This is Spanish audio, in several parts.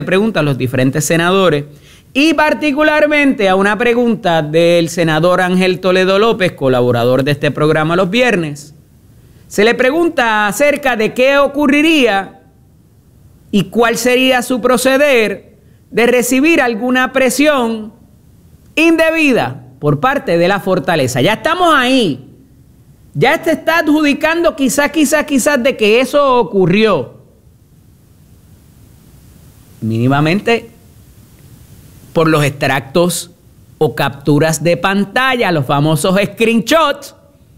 pregunta a los diferentes senadores y particularmente a una pregunta del senador Ángel Toledo López, colaborador de este programa los viernes. Se le pregunta acerca de qué ocurriría y cuál sería su proceder de recibir alguna presión indebida por parte de la Fortaleza. Ya estamos ahí. Ya se está adjudicando quizás de que eso ocurrió. Mínimamente por los extractos o capturas de pantalla, los famosos screenshots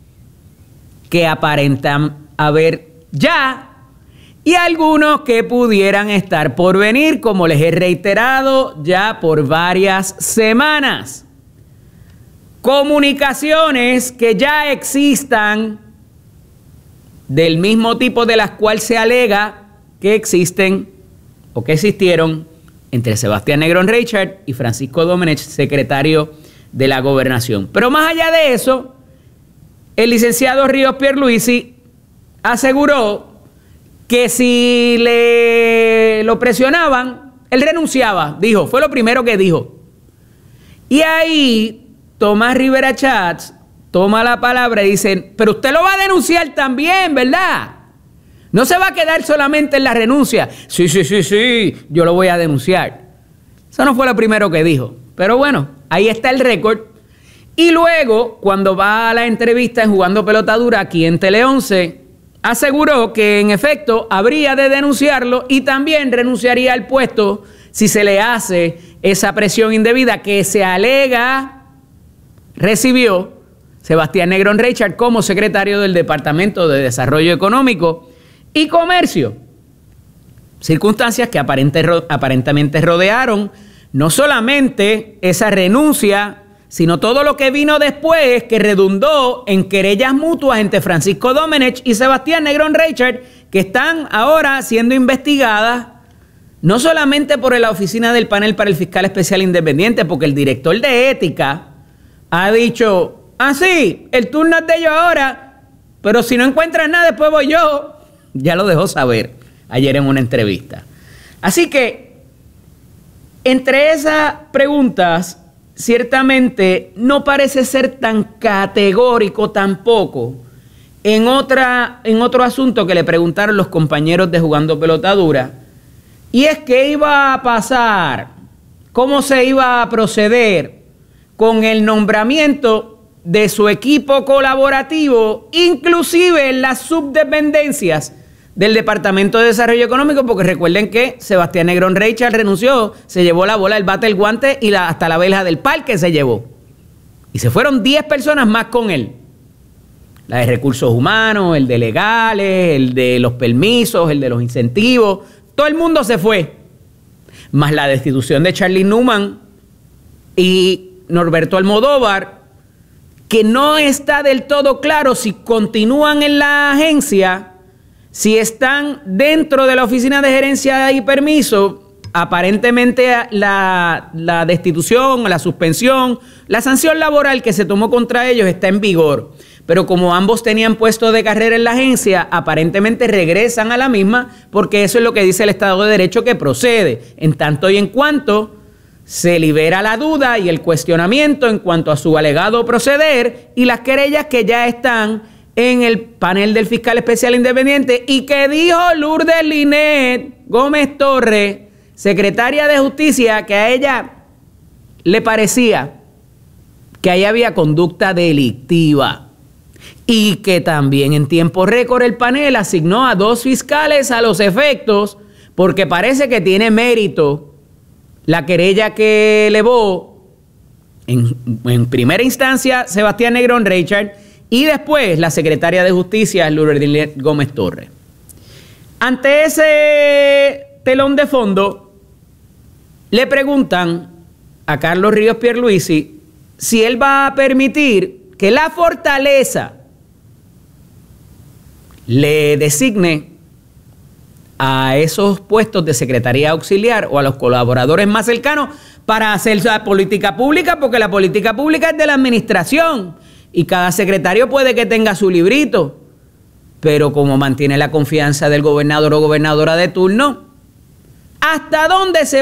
que aparentan haber ya, y algunos que pudieran estar por venir, como les he reiterado ya por varias semanas. Comunicaciones que ya existan del mismo tipo de las cuales se alega que existen o que existieron entre Sebastián Negrón Reichard y Francisco Domenech, secretario de la Gobernación. Pero más allá de eso, el licenciado Ríos Pierluisi aseguró que si lo presionaban, él renunciaba, dijo, fue lo primero que dijo. Y ahí Tomás Rivera Chats toma la palabra y dice, pero usted lo va a denunciar también, ¿verdad? No se va a quedar solamente en la renuncia. Sí, yo lo voy a denunciar. Eso no fue lo primero que dijo. Pero bueno, ahí está el récord. Y luego, cuando va a la entrevista en Jugando Pelota Dura aquí en Tele 11, aseguró que en efecto habría de denunciarlo y también renunciaría al puesto si se le hace esa presión indebida que se alega recibió Sebastián Negrón Reichard como secretario del Departamento de Desarrollo Económico y Comercio. Circunstancias que aparentemente rodearon no solamente esa renuncia, sino todo lo que vino después, que redundó en querellas mutuas entre Francisco Domenech y Sebastián Negrón Reichard, que están ahora siendo investigadas no solamente por la oficina del panel para el fiscal especial independiente, porque el director de ética ha dicho, sí, el turno es de ellos ahora, pero si no encuentran nada, después voy yo. Ya lo dejó saber ayer en una entrevista. Así que, entre esas preguntas, ciertamente no parece ser tan categórico tampoco en otro asunto que le preguntaron los compañeros de Jugando Pelota Dura, y es qué iba a pasar, cómo se iba a proceder con el nombramiento de su equipo colaborativo, inclusive en las subdependencias del Departamento de Desarrollo Económico, porque recuerden que Sebastián Negrón Reichard renunció, se llevó la bola, el bate, el guante y hasta la vela del parque se llevó. Y se fueron 10 personas más con él. La de recursos humanos, el de legales, el de los permisos, el de los incentivos, todo el mundo se fue. Más la destitución de Charlie Newman y Norberto Almodóvar, que no está del todo claro si continúan en la agencia, si están dentro de la oficina de gerencia y permiso. Aparentemente la destitución, la suspensión, la sanción laboral que se tomó contra ellos está en vigor. Pero como ambos tenían puesto de carrera en la agencia, aparentemente regresan a la misma, porque eso es lo que dice el Estado de Derecho que procede, en tanto y en cuanto se libera la duda y el cuestionamiento en cuanto a su alegado proceder y las querellas que ya están en el panel del fiscal especial independiente y que dijo Lourdes Linet Gómez Torres, secretaria de Justicia, que a ella le parecía que ahí había conducta delictiva y que también en tiempo récord el panel asignó a 2 fiscales a los efectos, porque parece que tiene mérito la querella que elevó en primera instancia Sebastián Negrón Reichard y después la secretaria de Justicia, Lourdes Linet Gómez Torres. Ante ese telón de fondo, le preguntan a Carlos Ríos Pierluisi si él va a permitir que la Fortaleza le designe a esos puestos de secretaría auxiliar o a los colaboradores más cercanos para hacer la política pública, porque la política pública es de la administración y cada secretario puede que tenga su librito, pero como mantiene la confianza del gobernador o gobernadora de turno, ¿Hasta dónde se